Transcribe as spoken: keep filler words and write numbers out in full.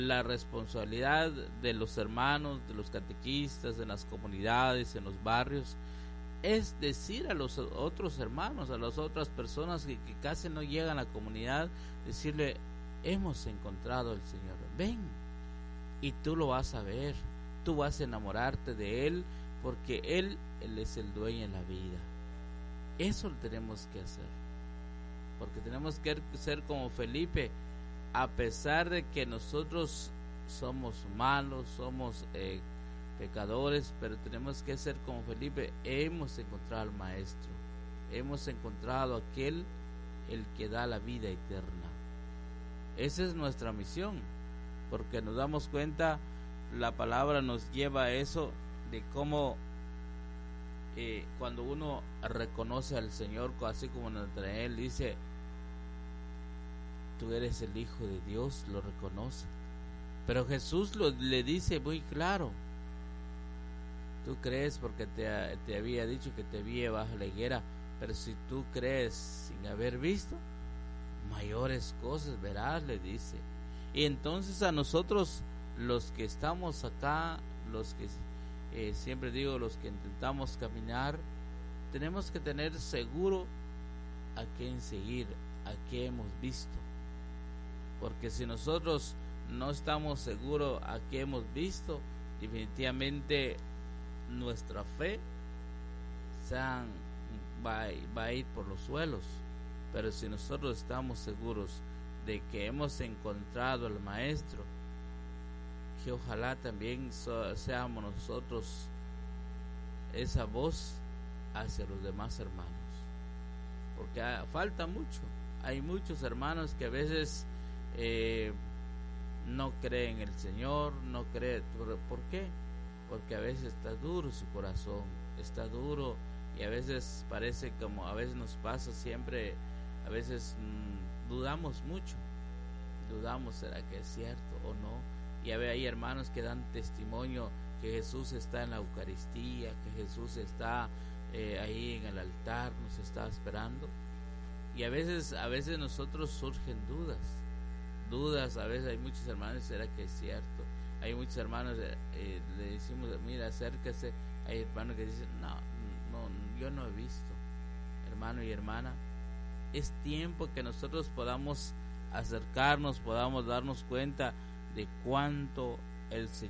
la responsabilidad de los hermanos, de los catequistas, en las comunidades, en los barrios, es decir a los otros hermanos, a las otras personas que, que casi no llegan a la comunidad, decirle: hemos encontrado al Señor, ven, y tú lo vas a ver, tú vas a enamorarte de Él, porque Él, Él es el dueño de la vida. Eso lo tenemos que hacer, porque tenemos que ser como Felipe. A pesar de que nosotros somos malos, somos eh, pecadores, pero tenemos que ser como Felipe. Hemos encontrado al Maestro, hemos encontrado aquel el que da la vida eterna. Esa es nuestra misión, porque nos damos cuenta, la palabra nos lleva a eso, de cómo eh, cuando uno reconoce al Señor, así como Natanael dice: tú eres el Hijo de Dios, lo reconoce. Pero Jesús lo, le dice muy claro: tú crees porque te, te había dicho que te vi bajo la higuera, pero si tú crees sin haber visto, mayores cosas verás, le dice. Y entonces a nosotros, los que estamos acá, los que eh, siempre digo, los que intentamos caminar, tenemos que tener seguro a quién seguir, a qué hemos visto. Porque si nosotros no estamos seguros a qué hemos visto, definitivamente nuestra fe sean, va, va a ir por los suelos. Pero si nosotros estamos seguros de que hemos encontrado al Maestro, que ojalá también so, seamos nosotros esa voz hacia los demás hermanos. Porque ha, falta mucho. Hay muchos hermanos que a veces Eh, no cree en el Señor, no cree. ¿Por qué? Porque a veces está duro su corazón, está duro, y a veces parece como a veces nos pasa siempre, a veces mmm, dudamos mucho, dudamos, ¿será que es cierto o no? Y a veces hay hermanos que dan testimonio que Jesús está en la Eucaristía, que Jesús está eh, ahí en el altar, nos está esperando, y a veces, a veces nosotros surgen dudas. dudas, a veces hay muchos hermanos, ¿será que es cierto? Hay muchos hermanos, eh, le decimos: mira, acérquese. Hay hermanos que dicen: no, no, yo no he visto. Hermano y hermana, es tiempo que nosotros podamos acercarnos, podamos darnos cuenta de cuánto el Señor